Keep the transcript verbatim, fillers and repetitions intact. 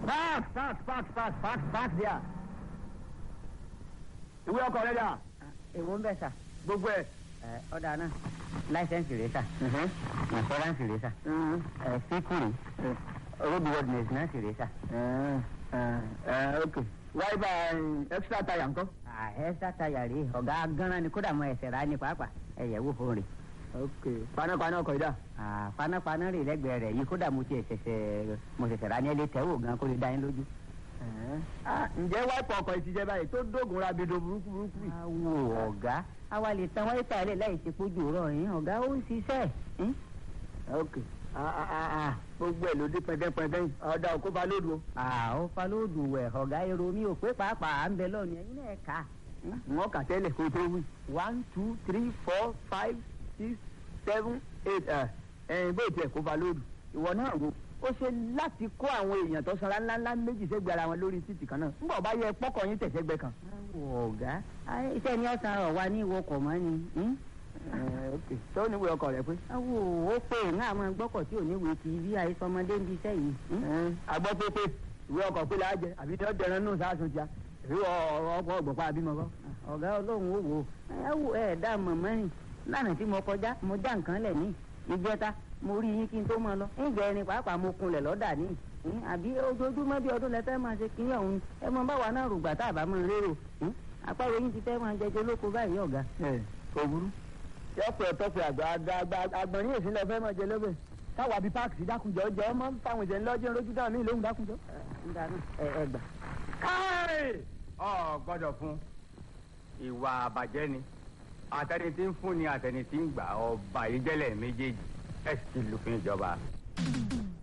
park park park park park park there. ìwé ọkọ̀ rẹ dà. èwo ń bẹ̀ sà. gbogbo ẹ̀. ẹ ọ̀dà náà láìsẹ̀nsì rẹ̀ sà. ìfọ́ránsì rẹ̀ sà. ẹ síkùrì roadworthiness náà sì rẹ̀ sà. ok wáyébà extra tire ńkọ́. extra tire rèé ọ̀gá gánran ni kódà mọ ẹsẹ̀ rà ní pàápàá ẹ̀yẹ̀ wò fún rè. ok panápaná ọkọ̀ ìdá. panápaná rè lẹ́gbẹ̀ẹ́ rẹ̀ yìí kódà mo ti ṣẹ̀ṣẹ̀ mo ṣẹ̀ṣẹ̀ rà ní ẹlẹ́ tẹ́wò gan kó lè dá yín lójú. ǹjẹ́ wáìpọ̀ ọkọ̀ ìtìjẹ́ báyìí tó dógùn rabido burúkú burúkú yìí. awo ọ̀gá àwa lè tan wáìpà rẹ̀ láì ṣe pójú rọ̀ yín ọ̀gá ó ń ṣiṣẹ́. ok gbogbo ẹ̀ ló dé pẹ́ńpẹ́ńpẹ́ yìí ọ̀dà òkú balódù o. ó falódù wẹ̀ ọ̀gá èrò mi ò pé pàápàá à ń bẹ lọ́ọ̀nù ẹ̀yin náà kà. wọ́n kà tẹ́lẹ̀ kó tó wí one two three four five six seven eight ẹ̀ẹ́n bó tiẹ̀ kó balódù ìwọ náà wò ó ṣe láti kó àwọn èèyàn tó sanra ńláńlá méjì sẹ́gbẹ̀ẹ́ ara wọn lórí títì kan náà ńgbà bá yẹ pọ́kọ̀ yín tẹ̀sẹ̀gbẹ́ kan. ọ̀gá iṣẹ́ ni ọ̀sán rọ̀ wá ní ìwọkọ̀ mọ́ ni. ok tó níwèé ọkọ̀ rẹ pé. awo ó pé ìhàn àwọn gbọ́kọ̀ tí ò níwèé ti bí àìsọmọdé ń bí iṣẹ́ yìí. agbọ́ pé pé ìwé ọkọ̀ pé láàjẹ àbí tí wọ́n dẹran nù sáàsùn tíá èyí ọkọ̀ ọgbọ̀pá àbímọ kọ́. ọ̀gá ọlọ́run ó wò ẹ wò ẹ dá mọ̀mọ́ rìn lánàá tí mo kọjá mo já nǹkan lẹ̀ ní ìjẹta mo rí yín kí n tó máa lọ ń gbẹ ẹni pàápàá mo kunlẹ̀ lọ́dà ní àbí ojoojúmọ́ bí ọdún lẹ́tẹ́ máa ṣe kíní ọ̀hún ẹ mọ báwa náà rògbà tá a bá máa rérò àpárò yín ti fẹ́ máa jẹjẹ lóko báyìí ọ̀gá. ẹ òwúrú yọpẹ tọpẹ àgbà àgbọ̀nrín èsì lọ fẹ́ máa jẹ lọ́bẹ̀ táwa bíi páàkì sí dákunjọ jẹ ọmọ fáwọn ìjẹ ńlọ́jọ́ lójú dáhùn ní ìlóhùn dákunjọ. ẹ gbà. káì ọ gbọ́dọ̀ fún ìwà àbàjẹ́ ni àtẹni tí ń fún ni àtẹni tí ń gbà ọba ìjẹlẹ méjèèjì ẹ sì lùfín ìjọba.